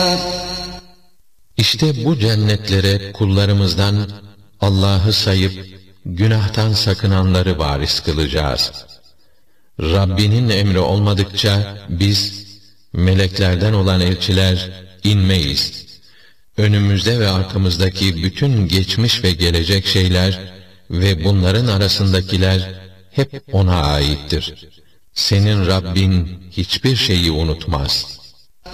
İşte bu cennetlere kullarımızdan Allah'ı sayıp günahtan sakınanları varis kılacağız. Rabbinin emri olmadıkça biz meleklerden olan elçiler inmeyiz. Önümüzde ve arkamızdaki bütün geçmiş ve gelecek şeyler ve bunların arasındakiler hep O'na aittir. Senin Rabbin hiçbir şeyi unutmaz.